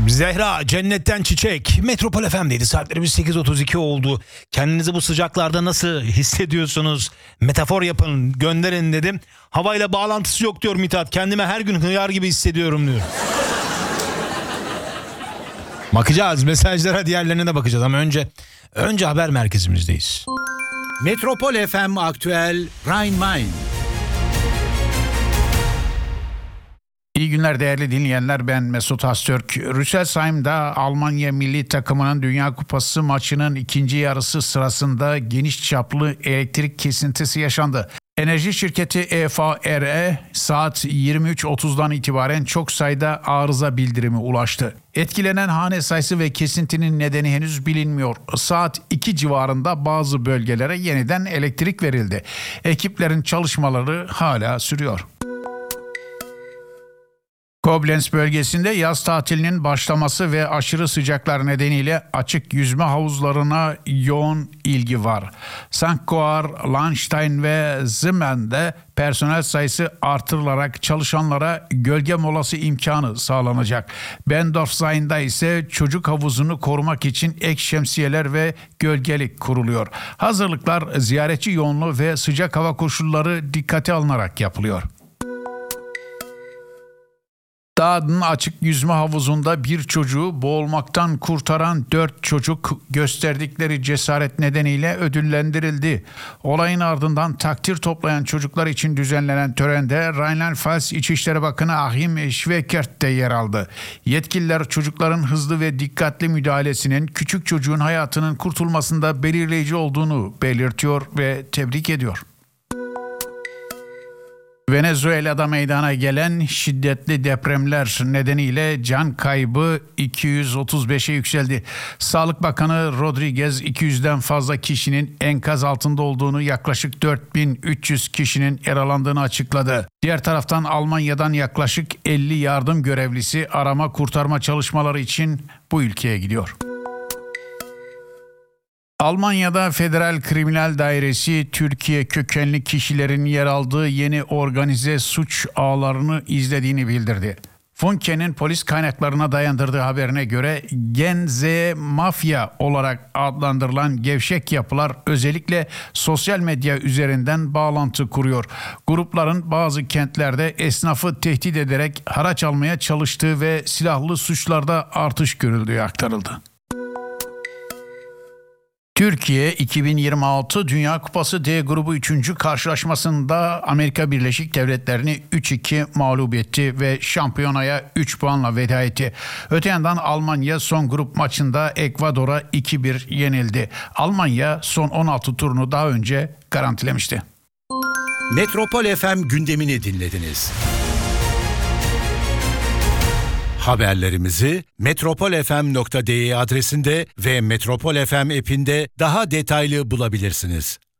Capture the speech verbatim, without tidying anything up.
Zehra cennetten çiçek. Metropol F M'deydi. Saatlerimiz sekiz otuz iki oldu. Kendinizi bu sıcaklarda nasıl hissediyorsunuz? Metafor yapın, gönderin dedim. Havayla bağlantısı yok diyor Mithat. Kendime her gün hıyar gibi hissediyorum diyor. Bakacağız mesajlara, diğerlerine de bakacağız ama önce önce haber merkezimizdeyiz. Metropol F M Aktüel Rhein-Main. İyi günler değerli dinleyenler, ben Mesut Astürk. Rüsselsheim'da Almanya milli takımının Dünya Kupası maçının ikinci yarısı sırasında geniş çaplı elektrik kesintisi yaşandı. Enerji şirketi E V R'e saat yirmi üç otuzdan itibaren çok sayıda arıza bildirimi ulaştı. Etkilenen hane sayısı ve kesintinin nedeni henüz bilinmiyor. Saat iki civarında bazı bölgelere yeniden elektrik verildi. Ekiplerin çalışmaları hala sürüyor. Koblenz bölgesinde yaz tatilinin başlaması ve aşırı sıcaklar nedeniyle açık yüzme havuzlarına yoğun ilgi var. Sankt Goar, Lahnstein ve Zimmer'de personel sayısı artırılarak çalışanlara gölge molası imkanı sağlanacak. Bendorfshain'da ise çocuk havuzunu korumak için ek şemsiyeler ve gölgelik kuruluyor. Hazırlıklar ziyaretçi yoğunluğu ve sıcak hava koşulları dikkate alınarak yapılıyor. Dağ'ın açık yüzme havuzunda bir çocuğu boğulmaktan kurtaran dört çocuk gösterdikleri cesaret nedeniyle ödüllendirildi. Olayın ardından takdir toplayan çocuklar için düzenlenen törende Rheinland-Pfalz İçişleri Bakanı Achim Schweikert de yer aldı. Yetkililer çocukların hızlı ve dikkatli müdahalesinin küçük çocuğun hayatının kurtulmasında belirleyici olduğunu belirtiyor ve tebrik ediyor. Venezuela'da meydana gelen şiddetli depremler nedeniyle can kaybı iki yüz otuz beşe yükseldi. Sağlık Bakanı Rodriguez iki yüzden fazla kişinin enkaz altında olduğunu, yaklaşık dört bin üç yüz kişinin yaralandığını açıkladı. Diğer taraftan Almanya'dan yaklaşık elli yardım görevlisi arama kurtarma çalışmaları için bu ülkeye gidiyor. Almanya'da Federal Kriminal Dairesi Türkiye kökenli kişilerin yer aldığı yeni organize suç ağlarını izlediğini bildirdi. Funke'nin polis kaynaklarına dayandırdığı haberine göre Gen Z mafya olarak adlandırılan gevşek yapılar özellikle sosyal medya üzerinden bağlantı kuruyor. Grupların bazı kentlerde esnafı tehdit ederek haraç almaya çalıştığı ve silahlı suçlarda artış görüldüğü aktarıldı. Türkiye iki bin yirmi altı Dünya Kupası D grubu üçüncü karşılaşmasında Amerika Birleşik Devletleri'ni üç iki mağlup etti ve şampiyonaya üç puanla veda etti. Öte yandan Almanya son grup maçında Ekvador'a iki bir yenildi. Almanya son on altı turunu daha önce garantilemişti. Metropol F M gündemini dinlediniz. Haberlerimizi metropol f m nokta d e adresinde ve Metropol F M app'inde daha detaylı bulabilirsiniz.